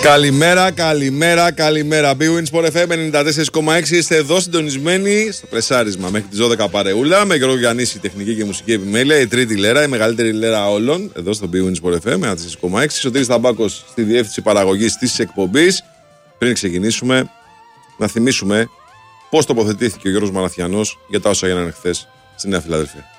Καλημέρα. BWIN Sport FM 94,6. Είστε εδώ συντονισμένοι στο πρεσάρισμα μέχρι τις 12 παρεούλα. Με Γιώργο Γιαννίση, τεχνική και μουσική επιμέλεια. Η τρίτη λέρα, η μεγαλύτερη λέρα όλων. Εδώ στο BWIN Sport FM 94,6. Σωτήρης Ταμπάκος στη διεύθυνση παραγωγής της εκπομπής. Πριν ξεκινήσουμε, να θυμίσουμε πώς τοποθετήθηκε ο Γιώργος Μαραθιανός για τα όσα έγιναν χθες στη Νέα Φιλαδελφία.